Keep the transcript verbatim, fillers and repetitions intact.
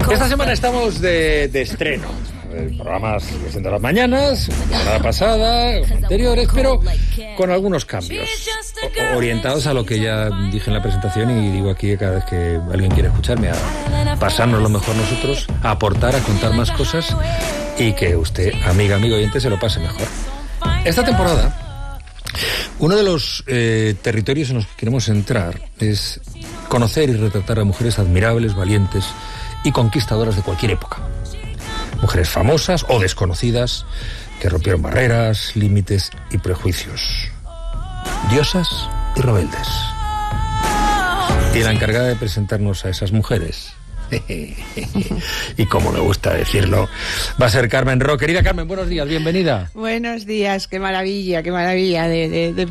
Esta semana estamos de, de estreno. El programa sigue siendo las mañanas, la semana pasada, los anteriores, pero con algunos cambios, o, orientados a lo que ya dije en la presentación y digo aquí cada vez que alguien quiere escucharme, a pasarnos lo mejor nosotros, a aportar, a contar más cosas y que usted, amiga, amigo oyente, se lo pase mejor. Esta temporada, uno de los eh, territorios en los que queremos entrar es conocer y retratar a mujeres admirables, valientes y conquistadoras de cualquier época. Mujeres famosas o desconocidas que rompieron barreras, límites y prejuicios. Diosas y rebeldes. Y la encargada de presentarnos a esas mujeres, y como me gusta decirlo, va a ser Carmen Ro. Querida Carmen, buenos días, bienvenida. Buenos días, qué maravilla, qué maravilla de, de, de